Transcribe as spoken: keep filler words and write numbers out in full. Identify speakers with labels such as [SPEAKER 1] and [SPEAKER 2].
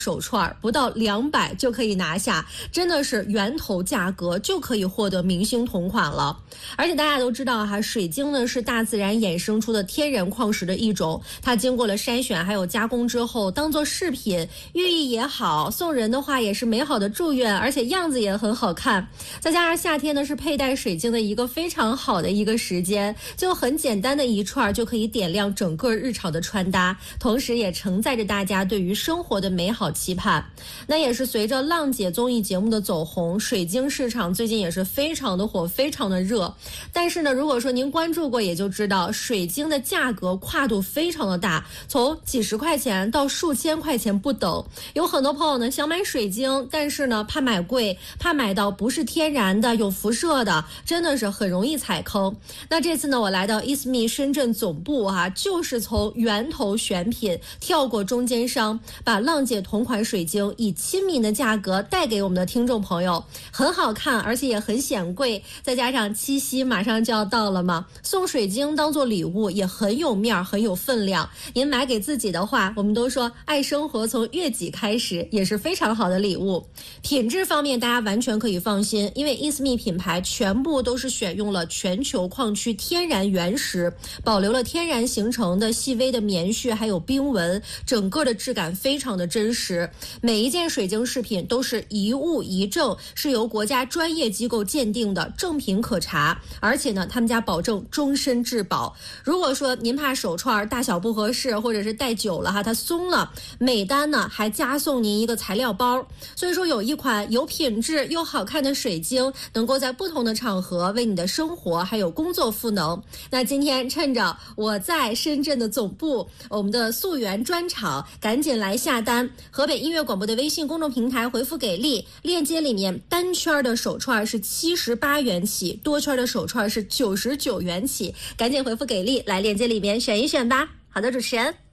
[SPEAKER 1] 手串不到两百就可以拿下，真的是源头价格就可以获得明星同款了。而且大家都知道哈，水晶呢是大自然衍生出的天然矿石的一种，它经过了筛选还有加工之后，当做饰品，寓意也好，送人的话也是美好的祝愿，而且样子也很好看。再加上夏天呢是佩戴水晶的一个非常好的一个时间，就很简单的一串就可以点亮整个日常的穿搭，同时也承载着大家对于生活的美好期盼。那也是随着浪姐综艺节目的走红，水晶市场最近也是非常的火，非常的热。但是呢，如果说您关注过也就知道，水晶的价格跨度非常的大，从几十块钱到数千块钱不等。有很多朋友呢想买水晶，但是呢怕买贵，怕买到不是天然的有辐射的，真的是很容易踩坑。那这次呢我来到 ISME 深圳总部哈、啊，就是从源头选品跳过中间商，把浪姐同款水晶以亲民的价格带给我们的听众朋友，很好看，而且也很显贵，再加上七夕马上就要到了嘛，送水晶当做礼物也很有面很有分量。您买给自己的话，我们都说爱生活从悦己开始，也是非常好的礼物。品质方面大家完全可以放心，因为 ISME 品牌全部都是选用了全球矿区天然原石，保留了天然形成的细微的棉絮还有冰纹，整个的质感非常的真实。每一件水晶饰品都是一物一证，是由国家专业机构鉴定的，正品可查，而且呢他们家保证终身质保。如果说您怕手串大小不合适，或者是戴久了哈它松了，每单呢还加送您一个材料包。所以说有一款有品质又好看的水晶，能够在不同的场合为你的生活还有工作赋能。那今天趁着我在深圳的总部，我们的溯源专场，赶紧来下单。河北音乐广播的微信公众平台回复给力，链接里面单圈的手串是七十八元起，多圈的手串是九十九元起，赶紧回复给力，来链接里面选一选吧。好的，主持人。